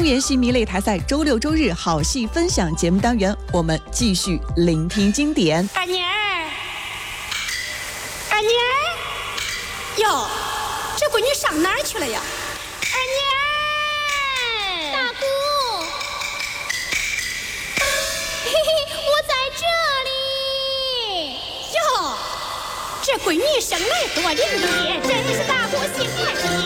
园戏迷擂台赛周六周日好戏分享节目单元，我们继续聆听经典。 二妮儿，二妮儿，哟，这闺女上哪儿去了呀？二妮儿， 大姑，嘿嘿，我在这里。 哟，这闺女生来多伶俐，真是大姑心爱的。